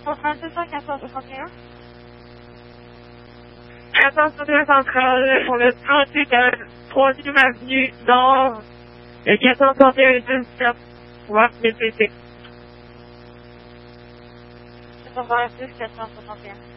461. 461 centrale pour le 38 à 3e avenue Nord, le 461 17, voir BPC. 426 461.